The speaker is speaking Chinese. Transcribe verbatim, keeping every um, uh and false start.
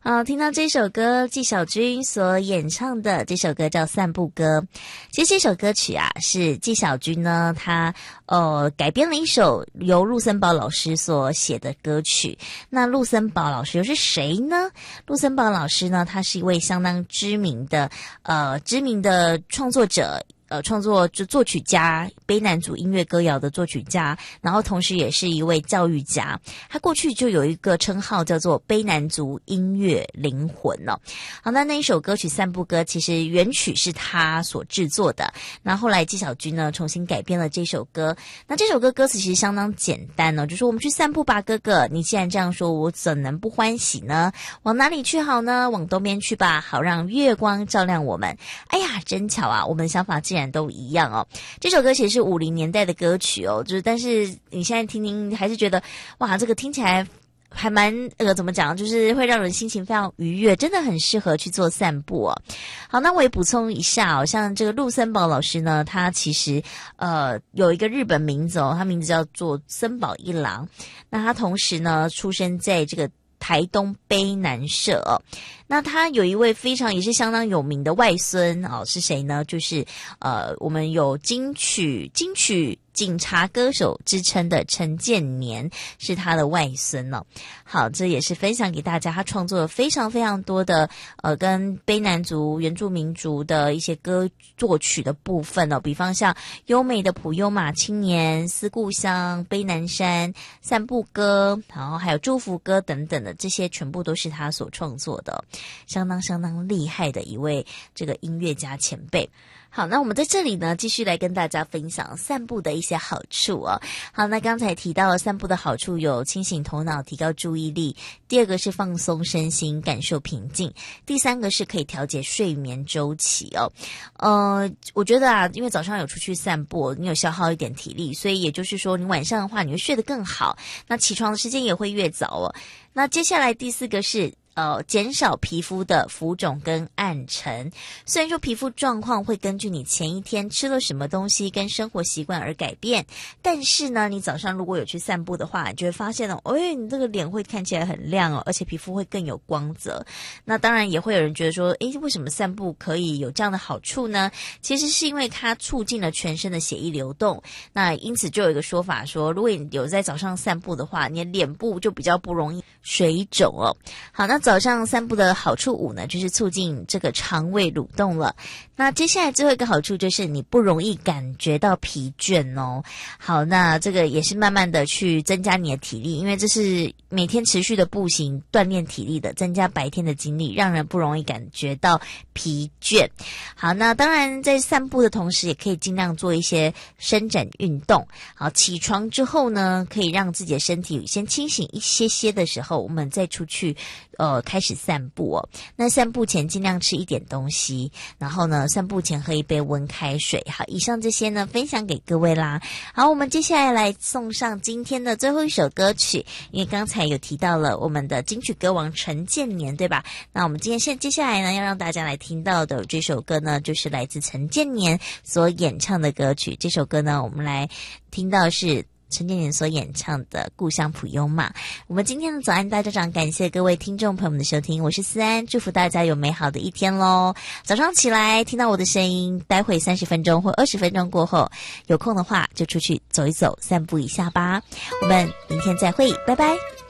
好，听到这首歌，纪晓君所演唱的这首歌叫《散步歌》。其实这首歌曲啊，是纪晓君呢，他呃改编了一首由陆森堡老师所写的歌曲。那陆森堡老师又是谁呢？陆森堡老师呢，他是一位相当知名的呃知名的创作者。呃，创作就作曲家，卑南族音乐歌谣的作曲家，然后同时也是一位教育家。他过去就有一个称号叫做卑南族音乐灵魂哦。好，那那一首歌曲《散步歌》其实原曲是他所制作的，那后来纪晓君呢重新改编了这首歌。那这首歌歌词其实相当简单哦，就说我们去散步吧，哥哥，你既然这样说，我怎能不欢喜呢？往哪里去好呢？往东边去吧，好让月光照亮我们。哎呀，真巧啊，我们的想法竟然都一样哦。这首歌其实是五零年代的歌曲哦，就是但是你现在听听还是觉得哇，这个听起来还蛮呃怎么讲，就是会让人心情非常愉悦，真的很适合去做散步哦。好，那我也补充一下哦，像这个陆森堡老师呢，他其实呃有一个日本名字哦，他名字叫做森保一郎。那他同时呢出生在这个台东卑南社哦。那他有一位非常也是相当有名的外孙哦，是谁呢？就是呃，我们有金曲金曲警察歌手之称的陈建年，是他的外孙哦。好，这也是分享给大家，他创作了非常非常多的呃跟卑南族原住民族的一些歌作曲的部分哦，比方像优美的普悠玛青年、思故乡、卑南山、散步歌，然后还有祝福歌等等的，这些全部都是他所创作的哦。相当相当厉害的一位这个音乐家前辈。好，那我们在这里呢，继续来跟大家分享散步的一些好处哦。好，那刚才提到散步的好处有清醒头脑、提高注意力；第二个是放松身心、感受平静；第三个是可以调节睡眠周期哦。呃，我觉得啊，因为早上有出去散步，你有消耗一点体力，所以也就是说，你晚上的话，你会睡得更好，那起床的时间也会越早哦。那接下来第四个是呃，减少皮肤的浮肿跟暗沉。虽然说皮肤状况会根据你前一天吃了什么东西跟生活习惯而改变，但是呢，你早上如果有去散步的话，你就会发现哦，哎，你这个脸会看起来很亮哦，而且皮肤会更有光泽。那当然也会有人觉得说，哎，为什么散步可以有这样的好处呢？其实是因为它促进了全身的血液流动。那因此就有一个说法说，如果你有在早上散步的话，你的脸部就比较不容易水肿哦。好，那早上散步的好处五呢，就是促进这个肠胃蠕动了。那接下来最后一个好处就是你不容易感觉到疲倦哦。好，那这个也是慢慢的去增加你的体力，因为这是每天持续的步行锻炼体力的，增加白天的精力，让人不容易感觉到疲倦。好，那当然在散步的同时也可以尽量做一些伸展运动。好，起床之后呢，可以让自己的身体先清醒一些些的时候，我们再出去呃开始散步哦。那散步前尽量吃一点东西，然后呢散步前喝一杯温开水。好，以上这些呢分享给各位啦。好，我们接下来来送上今天的最后一首歌曲，因为刚才有提到了我们的金曲歌王陈建年，对吧？那我们今天现接下来呢要让大家来听到的这首歌呢，就是来自陈建年所演唱的歌曲。这首歌呢我们来听到是陈建年所演唱的《故乡普悠玛》。我们今天的早安大家长，感谢各位听众朋友们的收听，我是思安，祝福大家有美好的一天咯。早上起来听到我的声音，待会三十分钟或二十分钟过后，有空的话就出去走一走，散步一下吧。我们明天再会，拜拜。